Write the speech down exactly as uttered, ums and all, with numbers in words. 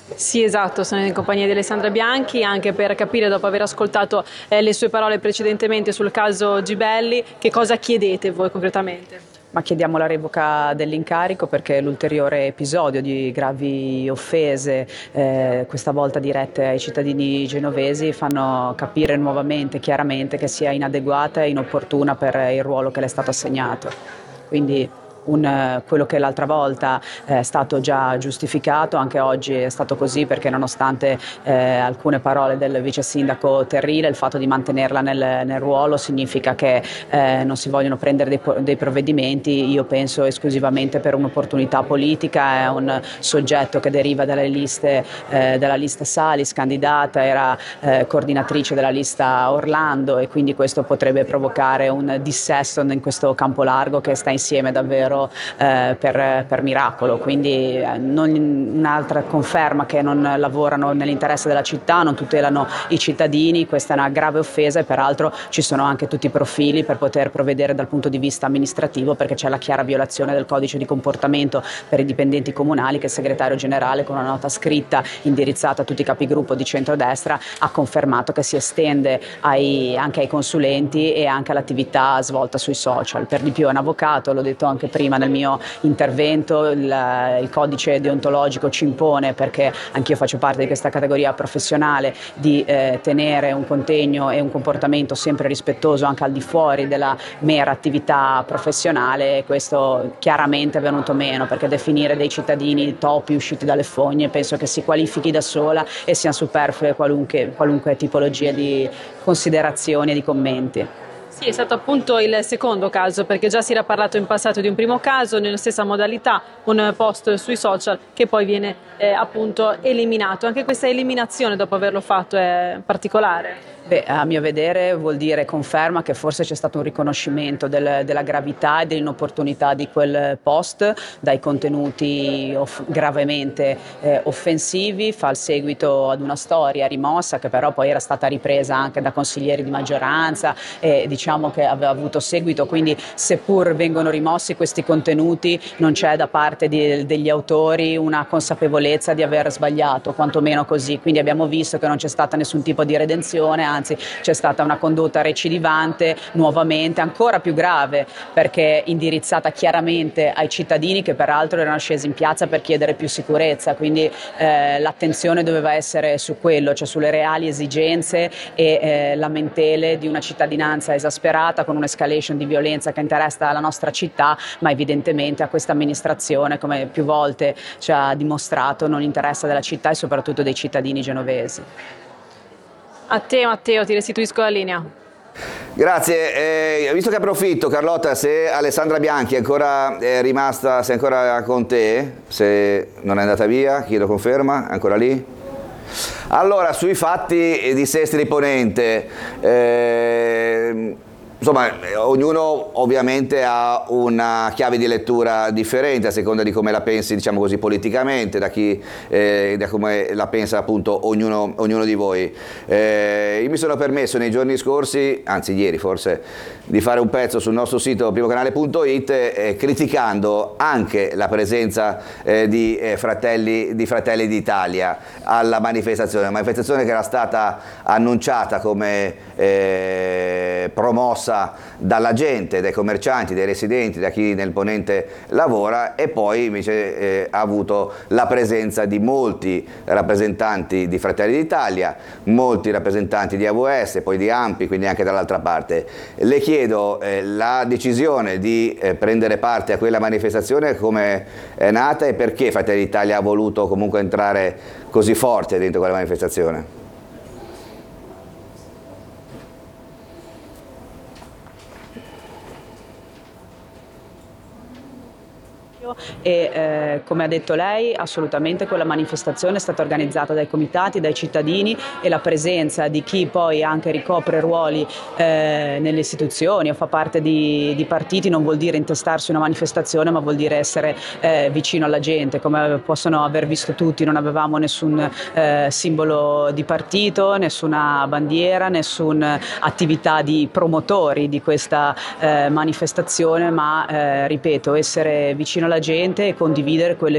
Sì, esatto, sono in compagnia di Alessandra Bianchi, anche per capire, dopo aver ascoltato eh, le sue parole precedentemente sul caso Gibelli, che cosa chiedete voi concretamente? Ma chiediamo la revoca dell'incarico perché l'ulteriore episodio di gravi offese, eh, questa volta dirette ai cittadini genovesi, fanno capire nuovamente, chiaramente, che sia inadeguata e inopportuna per il ruolo che le è stato assegnato. Quindi un, quello che l'altra volta è stato già giustificato, anche oggi è stato così, perché nonostante eh, alcune parole del vice sindaco Terrile, il fatto di mantenerla nel, nel ruolo significa che eh, non si vogliono prendere dei, dei provvedimenti, io penso esclusivamente per un'opportunità politica. È un soggetto che deriva dalle liste, eh, dalla lista Salis, candidata, era eh, coordinatrice della lista Orlando, e quindi questo potrebbe provocare un dissesto in questo campo largo che sta insieme davvero Eh, per, per miracolo. Quindi eh, non, un'altra conferma che non lavorano nell'interesse della città, non tutelano i cittadini. Questa è una grave offesa, e peraltro ci sono anche tutti i profili per poter provvedere dal punto di vista amministrativo, perché c'è la chiara violazione del codice di comportamento per i dipendenti comunali, che il segretario generale, con una nota scritta indirizzata a tutti i capigruppo di centrodestra, ha confermato che si estende ai, anche ai consulenti e anche all'attività svolta sui social. Per di più è un avvocato, l'ho detto anche prima nel mio intervento, il, il codice deontologico ci impone, perché anch'io faccio parte di questa categoria professionale, di eh, tenere un contegno e un comportamento sempre rispettoso anche al di fuori della mera attività professionale, e questo chiaramente è venuto meno, perché definire dei cittadini topi usciti dalle fogne penso che si qualifichi da sola e siano superflue qualunque, qualunque tipologia di considerazioni e di commenti. Sì, è stato appunto il secondo caso, perché già si era parlato in passato di un primo caso, nella stessa modalità, un post sui social che poi viene eh, appunto eliminato. Anche questa eliminazione, dopo averlo fatto, è particolare. Beh, a mio vedere vuol dire, conferma che forse c'è stato un riconoscimento del, della gravità e dell'inopportunità di quel post, dai contenuti off, gravemente eh, offensivi, fa il seguito ad una storia rimossa, che però poi era stata ripresa anche da consiglieri di maggioranza, e diciamo che aveva avuto seguito. Quindi, seppur vengono rimossi questi contenuti, non c'è da parte di, degli autori una consapevolezza di aver sbagliato, quantomeno così. Quindi abbiamo visto che non c'è stata nessun tipo di redenzione, anzi c'è stata una condotta recidivante, nuovamente ancora più grave, perché indirizzata chiaramente ai cittadini, che peraltro erano scesi in piazza per chiedere più sicurezza. Quindi eh, l'attenzione doveva essere su quello, cioè sulle reali esigenze e eh, lamentele di una cittadinanza esasperata, con un'escalation di violenza che interessa la nostra città, ma evidentemente a questa amministrazione, come più volte ci ha dimostrato, non interessa della città e soprattutto dei cittadini genovesi. A te, Matteo, ti restituisco la linea. Grazie, eh, visto che approfitto, Carlotta, se Alessandra Bianchi è ancora è rimasta, se è ancora con te, se non è andata via, chiedo conferma, è ancora lì? Allora, sui fatti di Sestri Ponente, eh, insomma, ognuno ovviamente ha una chiave di lettura differente a seconda di come la pensi, diciamo così, politicamente, da chi, eh, da come la pensa appunto ognuno, ognuno di voi. Eh, io mi sono permesso nei giorni scorsi, anzi ieri forse, di fare un pezzo sul nostro sito primocanale punto it eh, criticando anche la presenza eh, di, eh, fratelli, di Fratelli d'Italia alla manifestazione, una manifestazione che era stata annunciata come eh, promossa dalla gente, dai commercianti, dai residenti, da chi nel Ponente lavora, e poi invece eh, ha avuto la presenza di molti rappresentanti di Fratelli d'Italia, molti rappresentanti di A V S, poi di ANPI, quindi anche dall'altra parte. Le chiedo eh, la decisione di eh, prendere parte a quella manifestazione, come è nata e perché Fratelli d'Italia ha voluto comunque entrare così forte dentro quella manifestazione. E eh, come ha detto lei, assolutamente quella manifestazione è stata organizzata dai comitati, dai cittadini, e la presenza di chi poi anche ricopre ruoli eh, nelle istituzioni o fa parte di, di partiti non vuol dire intestarsi una manifestazione, ma vuol dire essere eh, vicino alla gente. Come possono aver visto tutti, non avevamo nessun eh, simbolo di partito, nessuna bandiera, nessuna attività di promotori di questa eh, manifestazione, ma eh, ripeto, essere vicino alla gente e condividere quelle